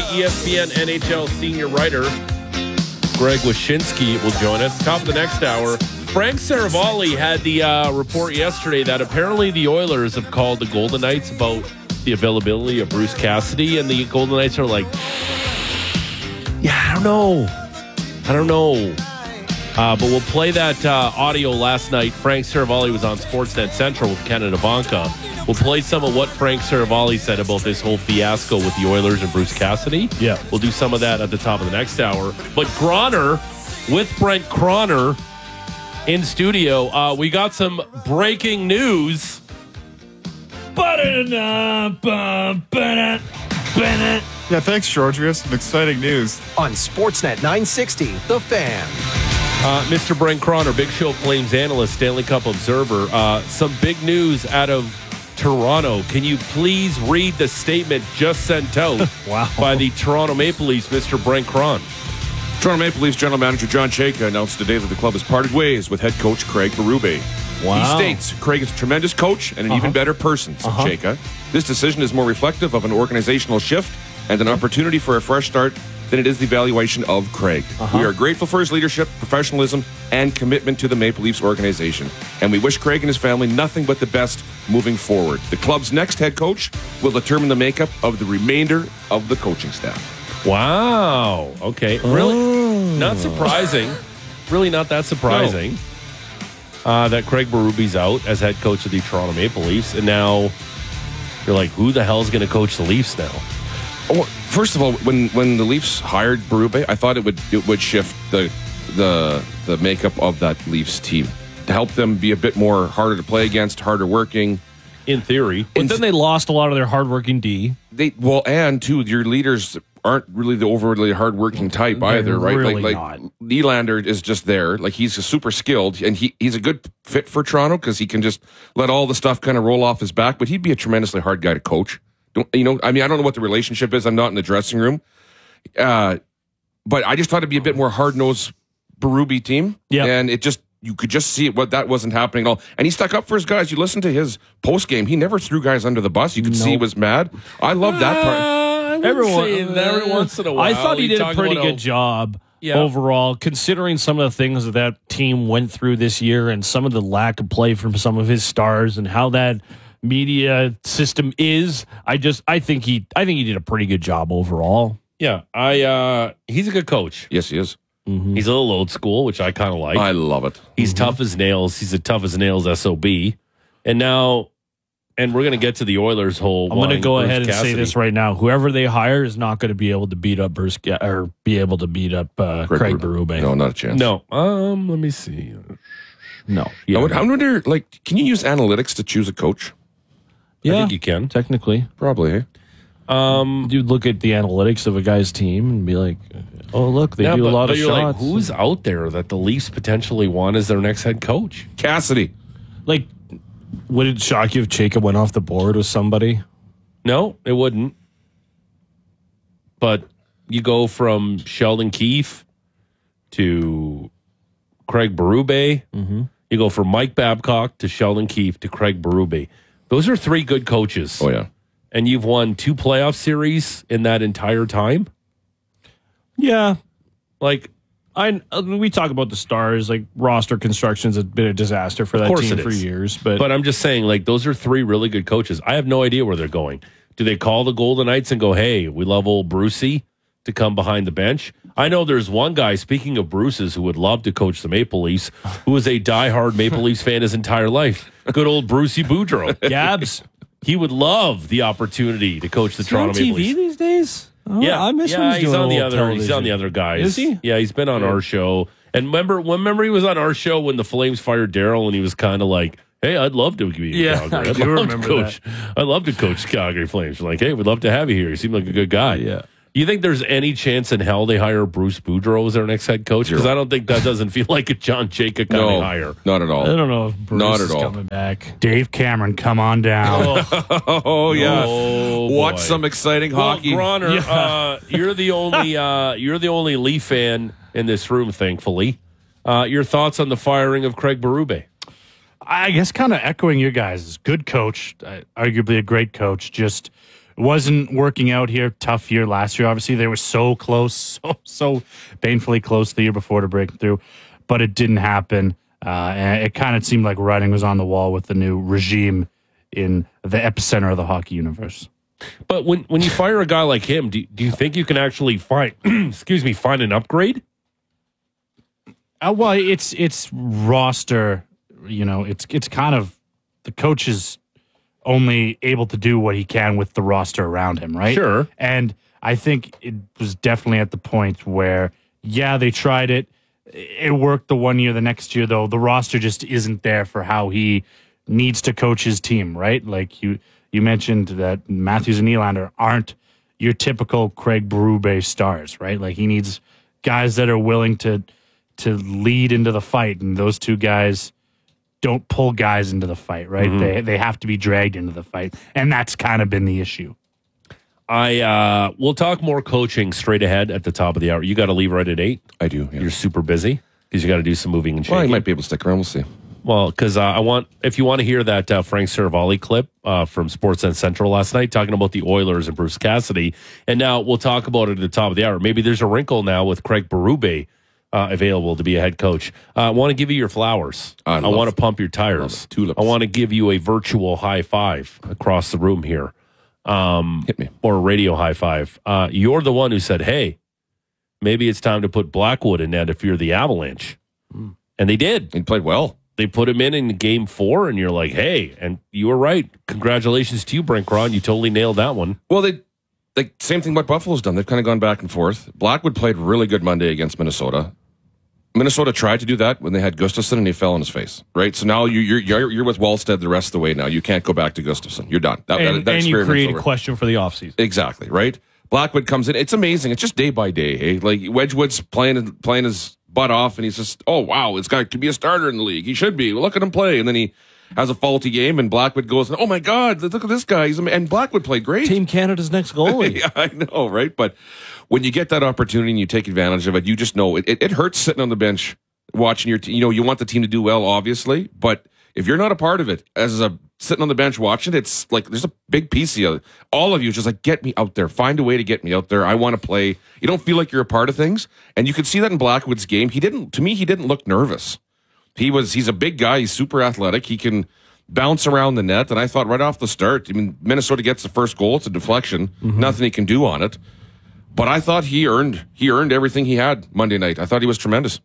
ESPN NHL senior writer Greg Wyshynski will join us. Top of the next hour. Frank Saravalli had the report yesterday that apparently the Oilers have called the Golden Knights about the availability of Bruce Cassidy, and the Golden Knights are like, yeah, I don't know. But we'll play that audio last night. Frank Saravalli was on Sportsnet Central with Ken and Ivanka. We'll play some of what Frank Saravalli said about this whole fiasco with the Oilers and Bruce Cassidy. Yeah. We'll do some of that at the top of the next hour. But Croner, with Brent Croner in studio, we got some breaking news. Yeah, thanks, George. We have some exciting news. On Sportsnet 960, The Fan. Mr. Brent Croner, Big Show Flames analyst, Stanley Cup observer. Some big news out of Toronto. Can you please read the statement just sent out by the Toronto Maple Leafs, Mr. Brent Croner? Toronto Maple Leafs general manager John Chayka announced today that the club has parted ways with head coach Craig Berube. Wow. He states, Craig is a tremendous coach and an even better person, said Chayka. This decision is more reflective of an organizational shift and an opportunity for a fresh start than it is the evaluation of Craig. We are grateful for his leadership, professionalism, and commitment to the Maple Leafs organization. And we wish Craig and his family nothing but the best moving forward. The club's next head coach will determine the makeup of the remainder of the coaching staff. Wow. Okay. Really? Not surprising. Really not that surprising that Craig Berube's out as head coach of the Toronto Maple Leafs. And now you're like, who the hell is going to coach the Leafs now? Oh, first of all, when the Leafs hired Berube, I thought it would shift the makeup of that Leafs team to help them be a bit more harder to play against, harder working. In theory. But then they lost a lot of their hardworking D. And too, your leaders aren't really the overly hardworking type either, right? Really like Nylander is just there. Like, he's super skilled, and he's a good fit for Toronto because he can just let all the stuff kind of roll off his back, but he'd be a tremendously hard guy to coach. I don't know what the relationship is. I'm not in the dressing room. But I just thought it'd be a bit more hard-nosed Berube team. Yeah. And you could just see that wasn't happening at all. And he stuck up for his guys. You listen to his post-game. He never threw guys under the bus. You could see he was mad. I love that part. Every once in a while. I thought he did a pretty good job overall, considering some of the things that team went through this year and some of the lack of play from some of his stars and how that media system is. I think he did a pretty good job overall. Yeah, he's a good coach. Yes, he is. Mm-hmm. He's a little old school, which I kind of like. I love it. He's tough as nails. He's a tough as nails SOB. And we're going to get to the Oilers' whole. I'm going to go ahead and say this right now: whoever they hire is not going to be able to beat up Craig Berube. No, not a chance. No. Let me see. No. Yeah. I wonder, can you use analytics to choose a coach? Yeah, I think you can. Technically. Probably. Hey? You'd look at the analytics of a guy's team and be like, oh, look, they do a lot of shots. Like, who's out there that the Leafs potentially want as their next head coach? Cassidy. Like, would it shock you if Chayka went off the board with somebody? No, it wouldn't. But you go from Sheldon Keefe to Craig Berube. Mm-hmm. You go from Mike Babcock to Sheldon Keefe to Craig Berube. Those are three good coaches. Oh, yeah. And you've won 2 playoff series in that entire time? Yeah. Like, we talk about the Stars, like roster construction's been a disaster for that team for years. But I'm just saying, like, those are 3 really good coaches. I have no idea where they're going. Do they call the Golden Knights and go, hey, we love old Brucey to come behind the bench? I know there's one guy, speaking of Bruce's, who would love to coach the Maple Leafs, who is a diehard Maple Leafs fan his entire life. Good old Brucey Boudreau. Gabs. He would love the opportunity to coach the Toronto Maple Leafs. TV these days? Oh, Yeah, I miss when he's on the other guys. Is he? Yeah, he's been on our show. And remember he was on our show when the Flames fired Daryl, and he was kind of like, hey, I'd love to be in Calgary. I do remember I'd love to coach Calgary Flames. Like, hey, we'd love to have you here. You seem like a good guy. Yeah. You think there's any chance in hell they hire Bruce Boudreau as their next head coach? Because I don't think that doesn't feel like a John Chayka kind of hire. Not at all. I don't know if Bruce Not is at all. coming back. Dave Cameron, come on down. Oh, yeah. Oh, Watch boy. some exciting hockey. Groner, you're the only Leaf fan in this room, thankfully. Your thoughts on the firing of Craig Berube? I guess kind of echoing you guys. Good coach, arguably a great coach, just wasn't working out here. Tough year last year. Obviously, they were so close, so painfully close the year before to break through, but it didn't happen. And it kind of seemed like writing was on the wall with the new regime in the epicenter of the hockey universe. But when you fire a guy like him, do you think you can actually find find an upgrade? Well, it's roster. It's kind of the coach is only able to do what he can with the roster around him, right? Sure. And I think it was definitely at the point where, they tried it. It worked the 1 year. The next year, though, the roster just isn't there for how he needs to coach his team, right? Like you mentioned that Matthews and Nylander aren't your typical Craig Berube stars, right? Like he needs guys that are willing to lead into the fight, and those two guys don't pull guys into the fight, right? Mm-hmm. They have to be dragged into the fight, and that's kind of been the issue. We'll talk more coaching straight ahead at the top of the hour. You got to leave right at 8. I do. Yeah. You're super busy because you got to do some moving and shaking. Well, you might be able to stick around. We'll see. Well, because if you want to hear that Frank Saravalli clip from Sportsnet Central last night, talking about the Oilers and Bruce Cassidy, and now we'll talk about it at the top of the hour. Maybe there's a wrinkle now with Craig Berube available to be a head coach. I want to give you your flowers. I want to pump your tires. Tulips. I want to give you a virtual high five across the room here. Hit me. Or a radio high five. You're the one who said, hey, maybe it's time to put Blackwood in net if you're the Avalanche. And they did. He played well. They put him in game 4, and you're like, hey, and you were right. Congratulations to you, Brent Cron. You totally nailed that one. Well, same thing what Buffalo's done. They've kind of gone back and forth. Blackwood played really good Monday against Minnesota. Minnesota tried to do that when they had Gustafsson, and he fell on his face, right? So now you're with Wallstead the rest of the way now. You can't go back to Gustafsson. You're done. And you create a question for the offseason. Exactly, right? Blackwood comes in. It's amazing. It's just day by day, hey? Like, Wedgwood's playing his butt off, and he's just, oh, wow, this guy could be a starter in the league. He should be. Well, look at him play. And then he has a faulty game, and Blackwood goes, oh, my God, look at this guy. And Blackwood played great. Team Canada's next goalie. Yeah, I know, right? But when you get that opportunity and you take advantage of it, you just know it hurts sitting on the bench watching your team. You want the team to do well, obviously, but if you're not a part of it, sitting on the bench watching, it's like there's a big piece of you. All of you just like, get me out there. Find a way to get me out there. I want to play. You don't feel like you're a part of things. And you could see that in Blackwood's game. He didn't look nervous. He's a big guy. He's super athletic. He can bounce around the net. And I thought right off the start, Minnesota gets the first goal. It's a deflection. Mm-hmm. Nothing he can do on it. But I thought he earned everything he had Monday night. I thought he was tremendous.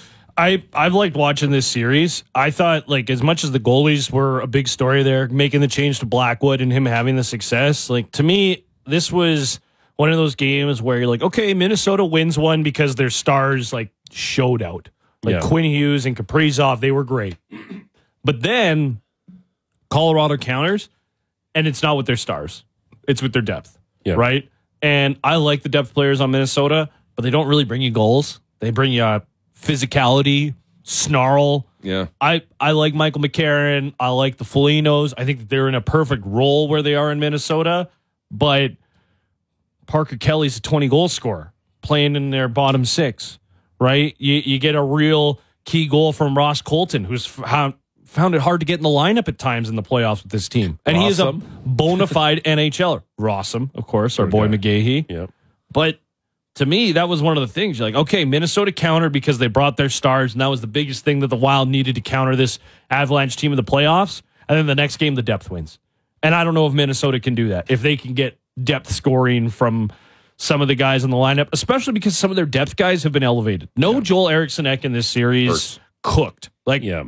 I've liked watching this series. I thought, like, as much as the goalies were a big story there, making the change to Blackwood and him having the success, like, to me, this was one of those games where you're like, okay, Minnesota wins one because their stars, like, showed out. Like, Quinn Hughes and Kaprizov, they were great. But then Colorado counters, and it's not with their stars. It's with their depth, right? And I like the depth players on Minnesota, but they don't really bring you goals. They bring you physicality, snarl. Yeah. I like Michael McCarron. I like the Folignos. I think that they're in a perfect role where they are in Minnesota. But Parker Kelly's a 20-goal scorer playing in their bottom 6, right? You get a real key goal from Ross Colton, who's found it hard to get in the lineup at times in the playoffs with this team. And he is a bona fide NHLer. Rossum, of course, our boy McGahey. Yep. But to me, that was one of the things. You're like, okay, Minnesota countered because they brought their stars, and that was the biggest thing that the Wild needed to counter this Avalanche team in the playoffs. And then the next game, the depth wins. And I don't know if Minnesota can do that. If they can get depth scoring from some of the guys in the lineup, especially because some of their depth guys have been elevated. Joel Eriksson-Ek in this series cooked. Like, you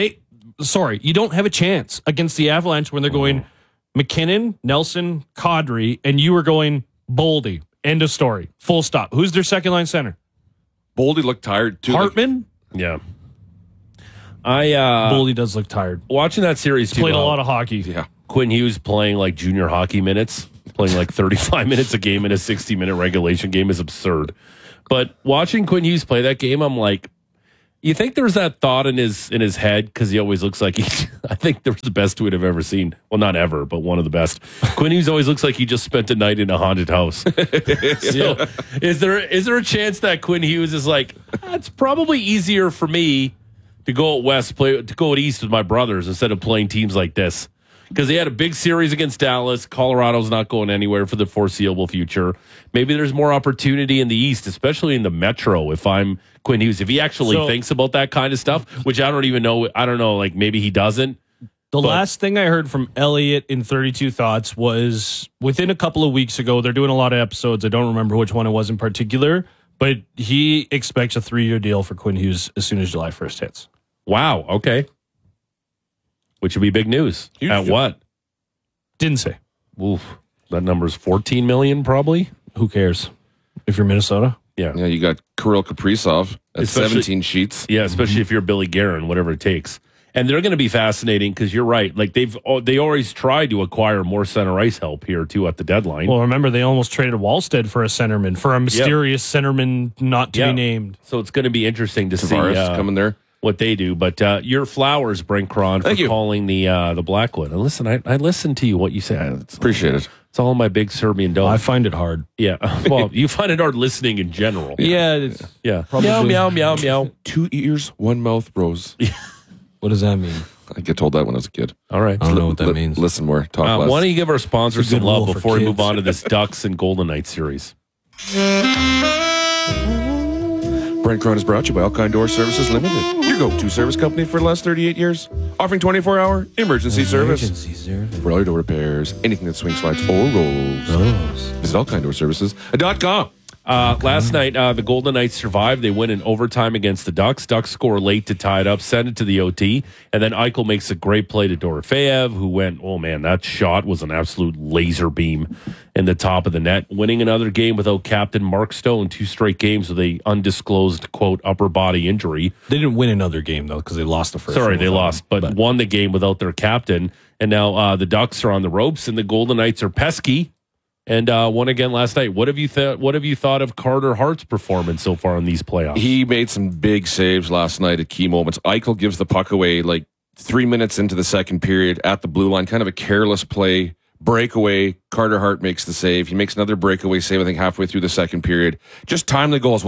don't have a chance against the Avalanche when they're going McKinnon, Nelson, Kadri, and you were going Boldy. End of story. Full stop. Who's their second line center? Boldy looked tired too. Hartman? Yeah. Boldy does look tired. Watching that series too. Played a lot of hockey. Yeah. Quinn Hughes playing like junior hockey minutes, playing like 35 minutes a game in a 60-minute regulation game is absurd. But watching Quinn Hughes play that game, I'm like, you think there's that thought in his head because he always looks like I think there was the best tweet I've ever seen. Well, not ever, but one of the best. Quinn Hughes always looks like he just spent a night in a haunted house. So, is there a chance that Quinn Hughes is like, it's probably easier for me to go out west, to go out east with my brothers instead of playing teams like this? because they had a big series against Dallas. Colorado's not going anywhere for the foreseeable future. Maybe there's more opportunity in the East, especially in the Metro. If I'm Quinn Hughes, if he actually thinks about that kind of stuff, which I don't even know. I don't know. Like maybe he doesn't. The last thing I heard from Elliot in 32 Thoughts was within a couple of weeks ago. They're doing a lot of episodes. I don't remember which one it was in particular, but he expects a 3-year deal for Quinn Hughes as soon as July 1st hits. Wow. Okay. Which would be big news. At what? Didn't say. Oof. That number's 14 million probably. Who cares? If you're Minnesota? Yeah. Yeah, you got Kirill Kaprizov at 17 sheets. Yeah, especially if you're Billy Guerin, whatever it takes. And they're going to be fascinating because you're right. Like they always tried to acquire more center ice help here too at the deadline. Well, remember they almost traded Wallstead for a centerman, for a mysterious centerman not to be named. So it's going to be interesting to Tavares see coming there. What they do. But your flowers, Brent Cron, for calling the Blackwood. And listen, I listened to you what you said. Appreciate it. It's all in my big Serbian dog. I find it hard. Yeah. Well, you find it hard listening in general. Yeah. Probably. Meow, meow, meow, meow. 2 ears, 1 mouth, Rose. What does that mean? I get told that when I was a kid. All right. I don't know what that means. Listen more. Talk less. Why don't you give our sponsors some love before we move kids. on to this Ducks and Golden Knights series? Brent Cron is brought to you by Alkine Door Services Limited. Your go-to service company for the last 38 years. Offering 24-hour emergency service. For all your door repairs, anything that swings, slides, or rolls. Visit AlkineDoorServices.com. Last night, the Golden Knights survived. They win in overtime against the Ducks. Ducks score late to tie it up, send it to the OT, and then Eichel makes a great play to Dorofeyev, who went, oh man, that shot was an absolute laser beam in the top of the net. Winning another game without captain Mark Stone, 2 straight games with a undisclosed, quote, upper body injury. They didn't win another game, though, because they lost the first one. Sorry, they lost, but won the game without their captain. And now the Ducks are on the ropes, and the Golden Knights are pesky. And won again last night. What have you thought of Carter Hart's performance so far in these playoffs? He made some big saves last night at key moments. Eichel gives the puck away like 3 minutes into the second period at the blue line. Kind of a careless play. Breakaway. Carter Hart makes the save. He makes another breakaway save, I think, halfway through the second period. Just timely goals.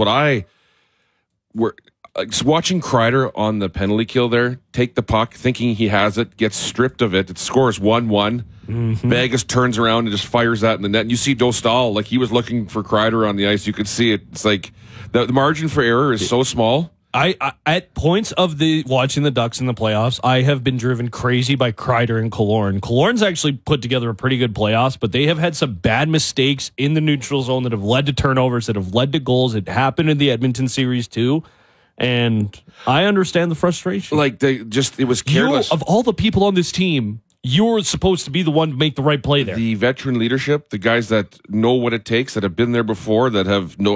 Watching Kreider on the penalty kill there, take the puck, thinking he has it, gets stripped of it. It scores 1-1. Vegas turns around and just fires that in the net. And you see Dostal, like he was looking for Kreider on the ice. You could see it. It's like the margin for error is so small. I at points of watching the Ducks in the playoffs, I have been driven crazy by Kreider and Killorn. Killorn's actually put together a pretty good playoffs, but they have had some bad mistakes in the neutral zone that have led to turnovers, that have led to goals. It happened in the Edmonton series too. And I understand the frustration. Like it was careless. Of all the people on this team, you're supposed to be the one to make the right play there. The veteran leadership, the guys that know what it takes, that have been there before, that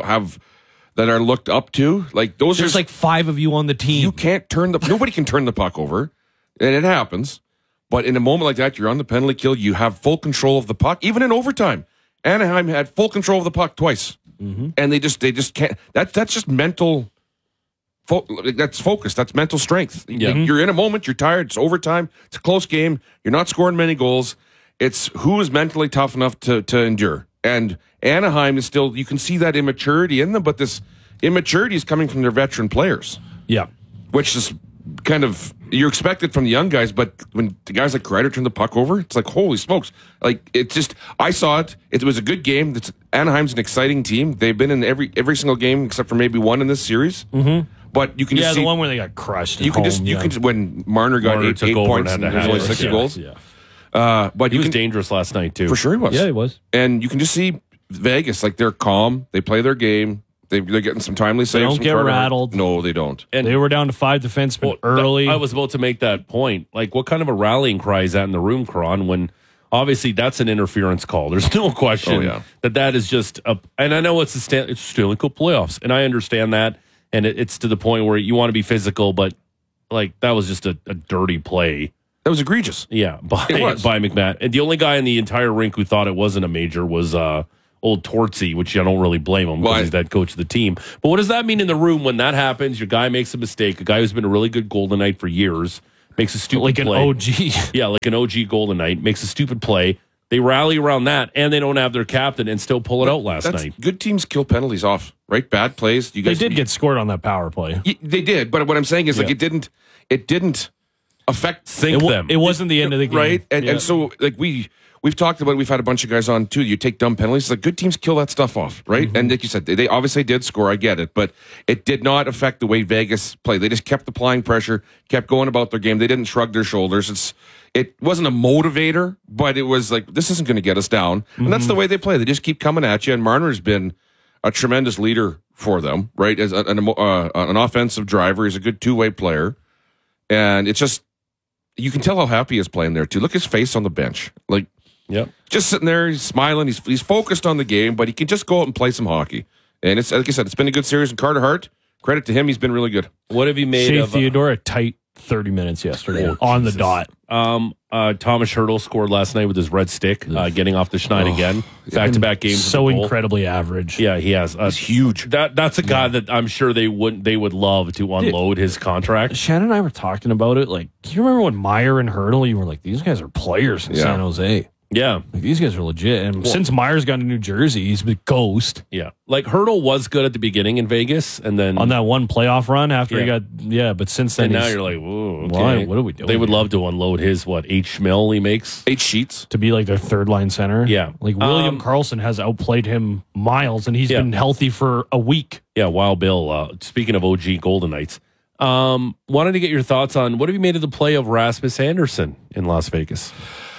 that are looked up to, like those. There's like 5 of you on the team. You can't nobody can turn the puck over, and it happens. But in a moment like that, you're on the penalty kill. You have full control of the puck, even in overtime. Anaheim had full control of the puck twice, and they just can't. That's just mental. That's focus. That's mental strength. Yeah. You're in a moment. You're tired. It's overtime. It's a close game. You're not scoring many goals. It's who is mentally tough enough to endure. And Anaheim is still. You can see that immaturity in them, but this immaturity is coming from their veteran players. Yeah, which is kind of you expect it from the young guys. But when the guys like Kreider turn the puck over, it's like holy smokes! Like it's just. I saw it. It was a good game. Anaheim's an exciting team. They've been in every single game except for maybe one in this series. Mm-hmm. But you can just see the one where they got crushed. You can just when Marner got 8 points and there's only 6 goals. Yeah. But he was dangerous last night too. For sure he was. Yeah, he was. And you can just see Vegas, like they're calm. They play their game. They're getting some timely saves. They don't get rattled. No, they don't. And they were down to 5 defensemen early. I was about to make that point. Like, what kind of a rallying cry is that in the room, Cron, when obviously that's an interference call. There's no question that is just and I know it's Stanley Cup playoffs, and I understand that. And it's to the point where you want to be physical, but like that was just a dirty play. That was egregious. Yeah, by McMahon. And the only guy in the entire rink who thought it wasn't a major was old Tortsy, which I don't really blame him because he's that coach of the team. But what does that mean in the room when that happens? Your guy makes a mistake. A guy who's been a really good Golden Knight for years makes a stupid play. Like an OG. Yeah, like an OG Golden Knight makes a stupid play. They rally around that, and they don't have their captain and still pull it out last night. Good teams kill penalties off, right? Bad plays. They did get scored on that power play. They did, but what I'm saying is like it didn't sink them. It wasn't the end of the game. Right? And so, like, we've talked about, we've had a bunch of guys on, too. You take dumb penalties. Like, good teams kill that stuff off, right? And like you said, they obviously did score. I get it. But it did not affect the way Vegas played. They just kept applying pressure, kept going about their game. They didn't shrug their shoulders. It wasn't a motivator, but it was like, this isn't going to get us down. And that's the way they play. They just keep coming at you. And Marner's been a tremendous leader for them, right? As an offensive driver. He's a good two-way player. And it's just, you can tell how happy he is playing there, too. Look at his face on the bench. Like, just sitting there, he's smiling. He's focused on the game, but he can just go out and play some hockey. And it's, like I said, it's been a good series. And Carter Hart, credit to him, he's been really good. What have you made Shea of Theodore? A tight 30 minutes yesterday on the dot. Thomas Hertl scored last night with his red stick, getting off the schneid again. Back-to-back games. So incredibly average. Yeah, he has. He's huge. That's a guy that I'm sure they would love to unload his contract. Shannon and I were talking about it. Like, do you remember when Meyer and Hertl, you were like, these guys are players in San Jose. Yeah. Like, these guys are legit. And since Meyer's gone to New Jersey, he's been ghost. Yeah. Like, Hertl was good at the beginning in Vegas, and then on that one playoff run after he got, but since then, and now you're like, whoa, okay. Why? What are we doing? They would love to unload his, 8 schmil he makes? 8 sheets. To be like their third line center. Yeah. Like, William Karlsson has outplayed him miles, and he's been healthy for a week. Yeah, Wild Bill. Speaking of OG Golden Knights, wanted to get your thoughts on what have you made of the play of Rasmus Andersson in Las Vegas?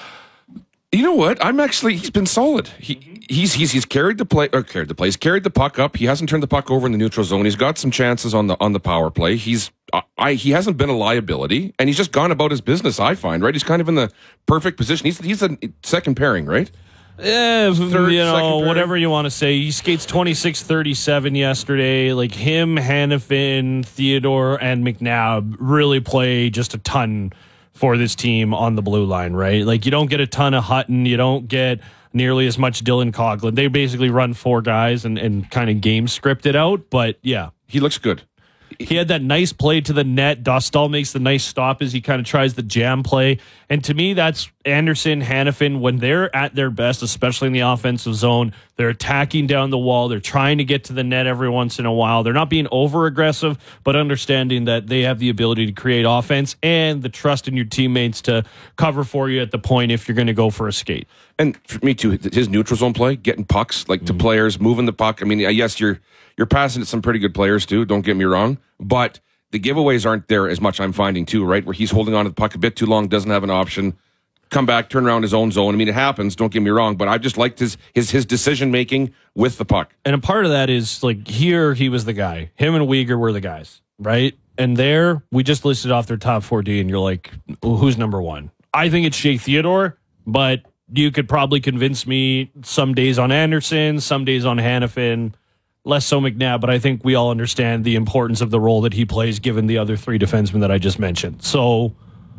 You know what? He's been solid. He's carried the play, He's carried the puck up. He hasn't turned the puck over in the neutral zone. He's got some chances on the power play. He hasn't been a liability, and he's just gone about his business. I find, right? He's kind of in the perfect position. He's a second pairing, right? Yeah, whatever you want to say. He skates 26-37 yesterday. Like, him, Hanifin, Theodore, and McNabb really play just a ton for this team on the blue line, right? Like, you don't get a ton of Hutton. You don't get nearly as much Dylan Coughlin. They basically run 4 guys and kind of game script it out. But, yeah. He looks good. He had that nice play to the net. Dostal makes the nice stop as he kind of tries the jam play. And to me, that's Anderson, Hanifin, when they're at their best, especially in the offensive zone, they're attacking down the wall. They're trying to get to the net every once in a while. They're not being over-aggressive, but understanding that they have the ability to create offense and the trust in your teammates to cover for you at the point if you're going to go for a skate. And for me, too, his neutral zone play, getting pucks like to players, moving the puck. I mean, yes, you're passing to some pretty good players, too. Don't get me wrong. But the giveaways aren't there as much, I'm finding, too, right? Where he's holding on to the puck a bit too long, doesn't have an option. Come back, turn around his own zone. I mean, it happens. Don't get me wrong. But I've just liked his decision-making with the puck. And a part of that is, like, here he was the guy. Him and Weegar were the guys, right? And there, we just listed off their top 4D, and you're like, well, who's number 1? I think it's Shea Theodore, but you could probably convince me some days on Anderson, some days on Hanifin, less so McNabb, but I think we all understand the importance of the role that he plays given the other 3 defensemen that I just mentioned. So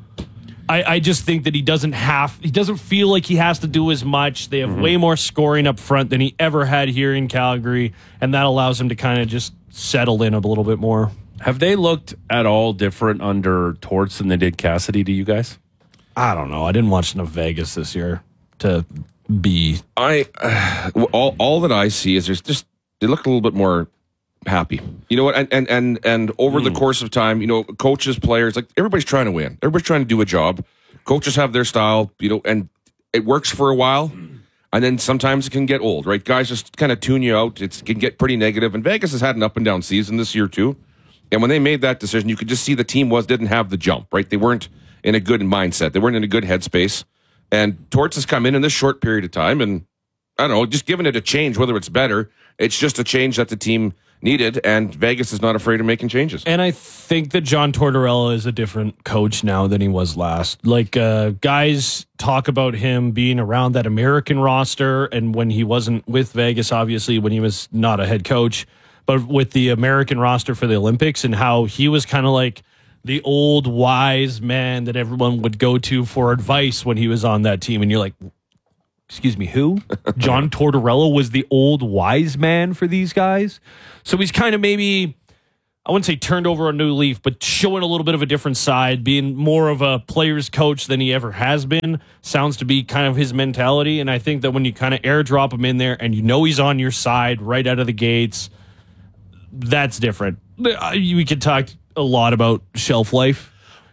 I just think that he doesn't feel like he has to do as much. They have way more scoring up front than he ever had here in Calgary, and that allows him to kind of just settle in a little bit more. Have they looked at all different under Torts than they did Cassidy to you guys? I don't know. I didn't watch enough Vegas this year to be. All that I see is there's just, they look a little bit more happy. You know what? And over the course of time, you know, coaches, players, like, everybody's trying to win. Everybody's trying to do a job. Coaches have their style, you know, and it works for a while. And then sometimes it can get old, right? Guys just kind of tune you out. It can get pretty negative. And Vegas has had an up and down season this year too. And when they made that decision, you could just see the team didn't have the jump, right? They weren't in a good mindset. They weren't in a good headspace. And Torts has come in this short period of time, and I don't know, just giving it a change, whether it's better. It's just a change that the team needed, and Vegas is not afraid of making changes. And I think that John Tortorella is a different coach now than he was last. Like, guys talk about him being around that American roster, and when he wasn't with Vegas, obviously, when he was not a head coach, but with the American roster for the Olympics, and how he was kind of like the old wise man that everyone would go to for advice when he was on that team. And you're like, excuse me, who? John Tortorella was the old wise man for these guys? So he's kind of maybe, I wouldn't say turned over a new leaf, but showing a little bit of a different side, being more of a player's coach than he ever has been. Sounds to be kind of his mentality. And I think that when you kind of airdrop him in there and you know he's on your side right out of the gates, that's different. We could talk a lot about shelf life.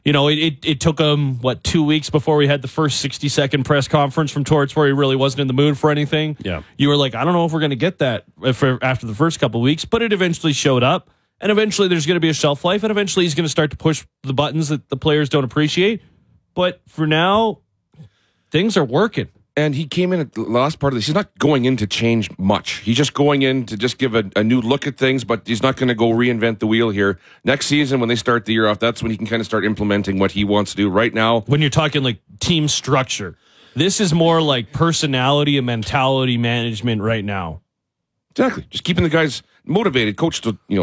It took him, 2 weeks before we had the first 60-second press conference from Torts where he really wasn't in the mood for anything. Yeah. You were like, I don't know if we're going to get that after the first couple of weeks, but it eventually showed up. And eventually there's going to be a shelf life, and eventually he's going to start to push the buttons that the players don't appreciate. But for now, things are working. And he came in at the last part of this. He's not going in to change much. He's just going in to just give a new look at things, but he's not going to go reinvent the wheel here. Next season, when they start the year off, that's when he can kind of start implementing what he wants to do. Right now, when you're talking like team structure, this is more like personality and mentality management right now. Exactly. Just keeping the guys motivated. Coach,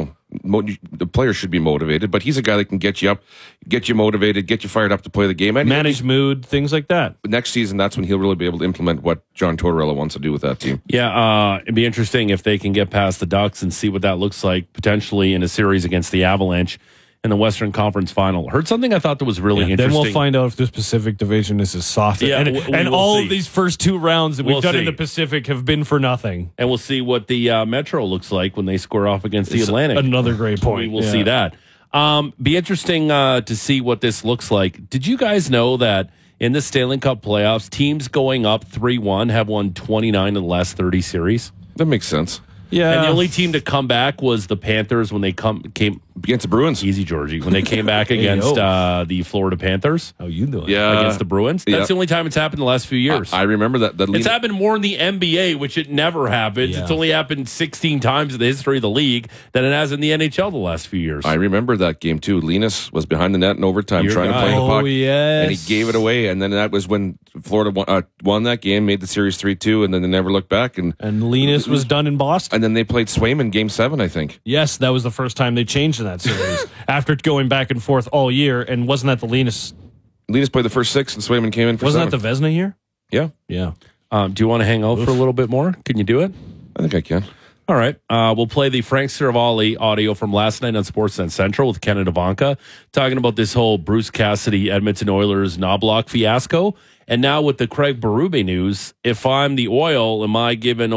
the players should be motivated, but he's a guy that can get you up, get you motivated, get you fired up to play the game. Manage mood, things like that. But next season, that's when he'll really be able to implement what John Tortorella wants to do with that team. Yeah, it'd be interesting if they can get past the Ducks and see what that looks like potentially in a series against the Avalanche in the Western Conference Final. Heard something I thought that was really interesting. Then we'll find out if this Pacific Division is as soft. Yeah, and all of these first two rounds that we've done in the Pacific have been for nothing. And we'll see what the Metro looks like when they square off against the Atlantic. Another great point. We'll see that. Be interesting to see what this looks like. Did you guys know that in the Stanley Cup playoffs, teams going up 3-1 have won 29 of the last 30 series? That makes sense. Yeah. And the only team to come back was the Panthers when they came against the Bruins. Easy, Georgie. When they came back against the Florida Panthers. How you doing? Yeah. Against the Bruins. That's the only time it's happened in the last few years. I remember that. It's happened more in the NBA, which it never happens. Yeah. It's only happened 16 times in the history of the league than it has in the NHL the last few years. I remember that game, too. Linus was behind the net in overtime Your trying guy. to play the puck. Oh, yes. And he gave it away. And then that was when Florida won that game, made the series 3-2, and then they never looked back. And Linus was done in Boston. And then they played Swayman Game 7, I think. Yes, that was the first time they changed in that series. After going back and forth all year, and wasn't that the Linus? Linus played the first 6, and Swayman came in for Wasn't 7. that the Vezina year? Yeah. Yeah. Do you want to hang out for a little bit more? Can you do it? I think I can. All right. We'll play the Frank Seravalli audio from last night on Sportsnet Central with Ken and Ivanka, talking about this whole Bruce Cassidy, Edmonton Oilers, Knobloch fiasco. And now with the Craig Berube news, if I'm the Oil, am I giving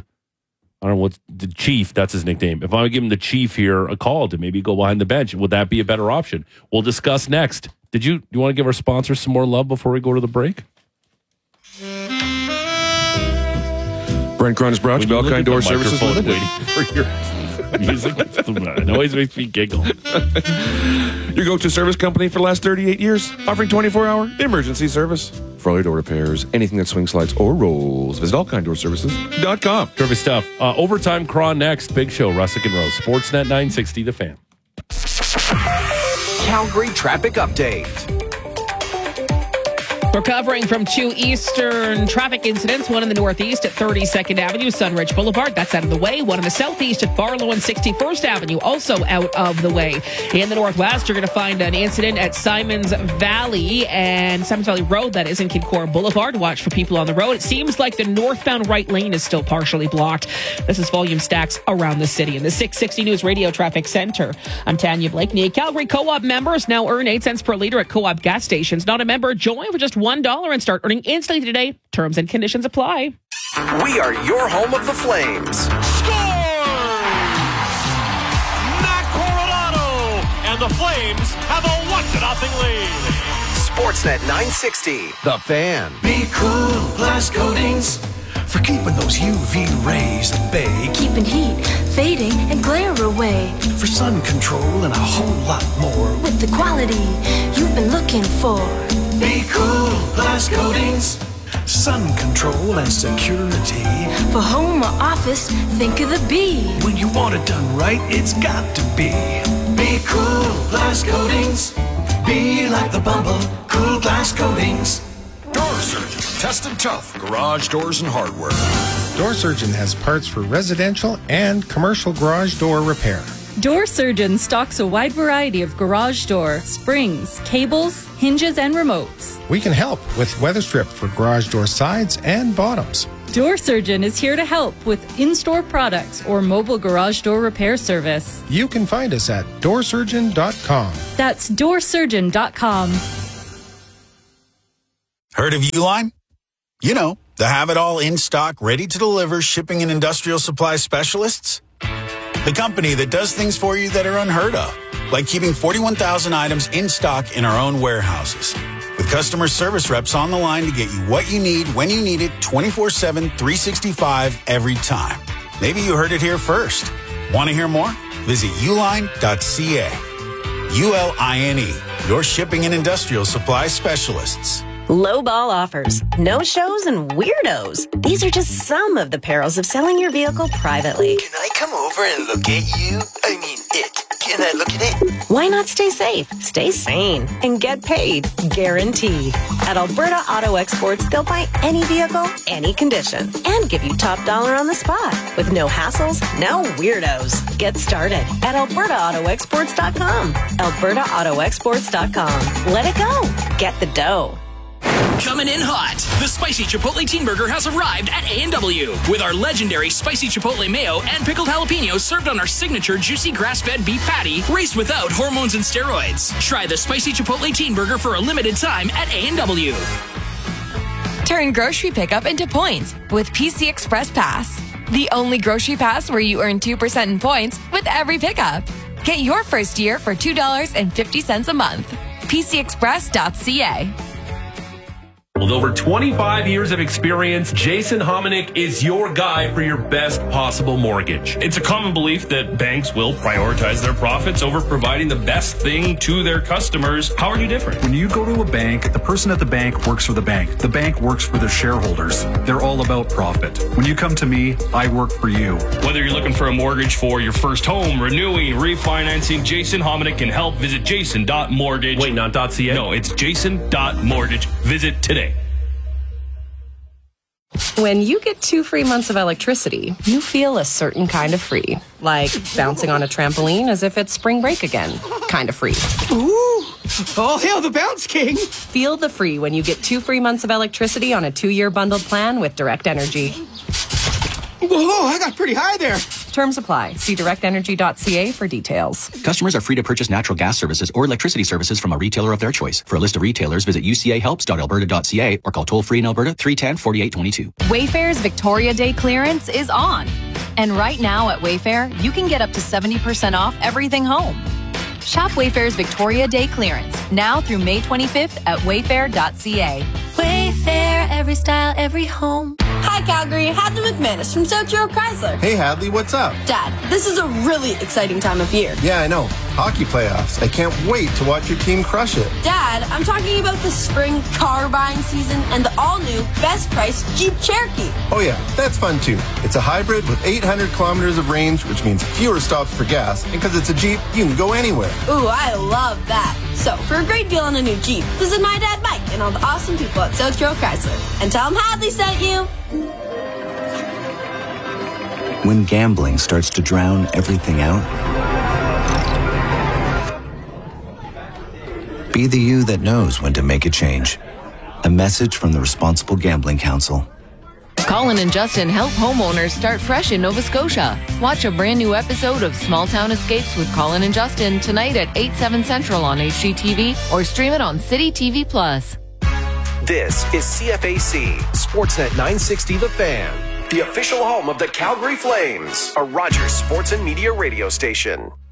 I don't know what the Chief, that's his nickname. If I'm giving the Chief here a call to maybe go behind the bench, would that be a better option? We'll discuss next. Do you want to give our sponsors some more love before we go to the break? Brent Cron is brought to you by Alkine Door Services Limited. Waiting for your music. It always makes me giggle. Your go-to service company for the last 38 years, offering 24-hour emergency service for all your door repairs, anything that swings, slides, or rolls. Visit alkinedoorservices.com. Terrific stuff. Overtime Cron next. Big show, Russick and Rose. Sportsnet 960, The Fan. Calgary traffic update. Recovering from 2 eastern traffic incidents, one in the northeast at 32nd Avenue, Sunridge Boulevard. That's out of the way. One in the southeast at Barlow and 61st Avenue, also out of the way. In the northwest, you're going to find an incident at Simons Valley and Simons Valley Road, that is in Kincora Boulevard. Watch for people on the road. It seems like the northbound right lane is still partially blocked. This is volume stacks around the city. In the 660 News Radio Traffic Center, I'm Tanya Blakeney. Calgary Co-op members now earn 8 cents per liter at Co-op gas stations. Not a member, join for just $1 and start earning instantly today. Terms and conditions apply. We are your home of the Flames. Score! Matt Coronado! And the Flames have a 1-0 lead. Sportsnet 960, The Fan. Be cool, glass coatings, for keeping those UV rays at bay. Keeping heat, fading, and glare away. For sun control and a whole lot more. With the quality you've been looking for. Be cool, glass coatings, sun control and security. For home or office, think of the B. When you want it done right, it's got to be. Be cool, glass coatings. Be like the Bumble, cool glass coatings. Door Surgeon, tested tough, garage doors and hardware. Door Surgeon has parts for residential and commercial garage door repair. Door Surgeon stocks a wide variety of garage door, springs, cables, hinges, and remotes. We can help with weather strip for garage door sides and bottoms. Door Surgeon is here to help with in-store products or mobile garage door repair service. You can find us at doorsurgeon.com. That's doorsurgeon.com. Heard of Uline? You know, the have-it-all in-stock, ready-to-deliver shipping and industrial supply specialists. The company that does things for you that are unheard of, like keeping 41,000 items in stock in our own warehouses. With customer service reps on the line to get you what you need when you need it 24/7, 365 every time. Maybe you heard it here first. Want to hear more? Visit uline.ca. ULINE, your shipping and industrial supply specialists. Lowball offers, no-shows, and weirdos. These are just some of the perils of selling your vehicle privately. Can I come over and look at you? I mean, it. Can I look at it? Why not stay safe, stay sane, and get paid? Guaranteed. At Alberta Auto Exports, they'll buy any vehicle, any condition, and give you top dollar on the spot. With no hassles, no weirdos. Get started at albertaautoexports.com. albertaautoexports.com. Let it go. Get the dough. Coming in hot, the Spicy Chipotle Teen Burger has arrived at A&W with our legendary Spicy Chipotle Mayo and pickled jalapenos served on our signature juicy grass-fed beef patty raised without hormones and steroids. Try the Spicy Chipotle Teen Burger for a limited time at A&W. Turn grocery pickup into points with PC Express Pass. The only grocery pass where you earn 2% in points with every pickup. Get your first year for $2.50 a month. PCExpress.ca. With over 25 years of experience, Jason Hominick is your guy for your best possible mortgage. It's a common belief that banks will prioritize their profits over providing the best thing to their customers. How are you different? When you go to a bank, the person at the bank works for the bank. The bank works for their shareholders. They're all about profit. When you come to me, I work for you. Whether you're looking for a mortgage for your first home, renewing, refinancing, Jason Hominick can help. Visit jason.mortgage. Wait, not .ca? No, it's jason.mortgage. Visit today. When you get 2 free months of electricity, you feel a certain kind of free. Like bouncing on a trampoline as if it's spring break again. Kind of free. Ooh! All hail the Bounce King! Feel the free when you get 2 free months of electricity on a 2-year bundled plan with Direct Energy. Whoa, I got pretty high there. Terms apply. See directenergy.ca for details. Customers are free to purchase natural gas services or electricity services from a retailer of their choice. For a list of retailers, visit ucahelps.alberta.ca or call toll-free in Alberta 310-4822. Wayfair's Victoria Day clearance is on. And right now at Wayfair, you can get up to 70% off everything home. Shop Wayfair's Victoria Day clearance now through May 25th at wayfair.ca. Wayfair, every style, every home. Hi, Calgary. Hadley McManus from South Shore Chrysler. Hey, Hadley, what's up? Dad, this is a really exciting time of year. Yeah, I know. Hockey playoffs. I can't wait to watch your team crush it. Dad, I'm talking about the spring car buying season and the all-new best price Jeep Cherokee. Oh, yeah, that's fun, too. It's a hybrid with 800 kilometers of range, which means fewer stops for gas. And because it's a Jeep, you can go anywhere. Ooh, I love that. So, for a great deal on a new Jeep, visit my dad Mike and all the awesome people at South Shore Chrysler. And tell them Hadley sent you. When gambling starts to drown everything out, be the you that knows when to make a change. A message from the Responsible Gambling Council. Colin and Justin help homeowners start fresh in Nova Scotia. Watch a brand new episode of Small Town Escapes with Colin and Justin tonight at 8/7 Central on HGTV or stream it on City TV Plus. This is CFAC, Sportsnet 960 The Fan, the official home of the Calgary Flames, a Rogers Sports and Media radio station.